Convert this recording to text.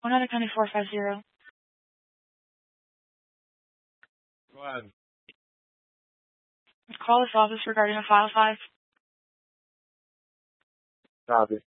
Oneida County 450. Go ahead. Call this office regarding a file 5. Copy.